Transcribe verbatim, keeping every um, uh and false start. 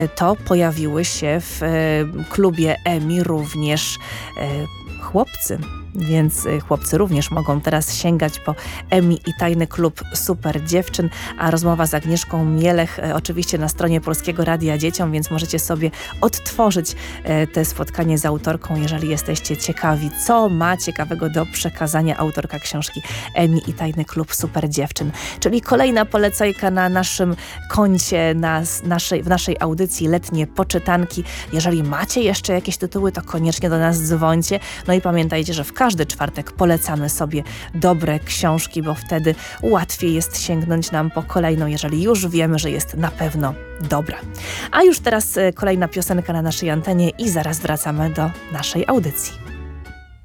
to pojawiły się w klubie Emi również chłopcy. Więc chłopcy również mogą teraz sięgać po Emi i Tajny Klub Super Dziewczyn, a rozmowa z Agnieszką Mielech oczywiście na stronie Polskiego Radia Dzieciom, więc możecie sobie odtworzyć te spotkanie z autorką, jeżeli jesteście ciekawi, co ma ciekawego do przekazania autorka książki Emi i Tajny Klub Super Dziewczyn. Czyli kolejna polecajka na naszym koncie, na naszej, w naszej audycji Letnie Poczytanki. Jeżeli macie jeszcze jakieś tytuły, to koniecznie do nas dzwońcie. No i pamiętajcie, że w każdy czwartek polecamy sobie dobre książki, bo wtedy łatwiej jest sięgnąć nam po kolejną, jeżeli już wiemy, że jest na pewno dobra. A już teraz kolejna piosenka na naszej antenie i zaraz wracamy do naszej audycji.